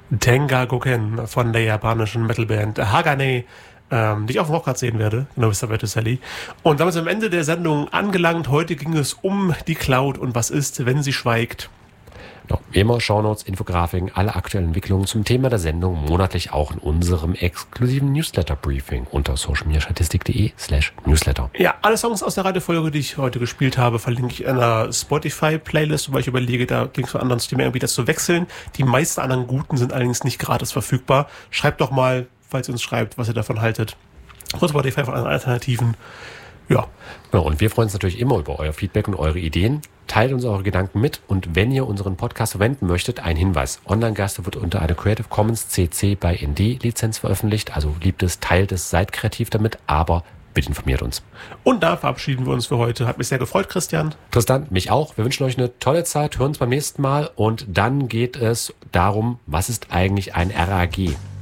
Tengakuken von der japanischen Metalband Hagane, die ich auf dem Rockrad sehen werde, genau wie Sabato Sally. Und damit sind wir am Ende der Sendung angelangt. Heute ging es um die Cloud und was ist, wenn sie schweigt. Noch wie immer Shownotes, Infografiken, alle aktuellen Entwicklungen zum Thema der Sendung monatlich auch in unserem exklusiven Newsletter-Briefing unter socialmediastatistik.de/Newsletter. Ja, alle Songs aus der Reihenfolge, die ich heute gespielt habe, verlinke ich in einer Spotify-Playlist, weil ich überlege, da Links von anderen Streaming-Anbietern zu wechseln. Die meisten anderen guten sind allerdings nicht gratis verfügbar. Schreibt doch mal, falls ihr uns schreibt, was ihr davon haltet. Kurz Spotify von anderen Alternativen. Ja. Und wir freuen uns natürlich immer über euer Feedback und eure Ideen. Teilt uns eure Gedanken mit und wenn ihr unseren Podcast verwenden möchtet, ein Hinweis. Online-Gaster wird unter einer Creative Commons CC by ND Lizenz veröffentlicht. Also liebt es, teilt es, seid kreativ damit, aber bitte informiert uns. Und da verabschieden wir uns für heute. Hat mich sehr gefreut, Christian. Tristan, mich auch. Wir wünschen euch eine tolle Zeit, hören uns beim nächsten Mal und dann geht es darum, was ist eigentlich ein RAG?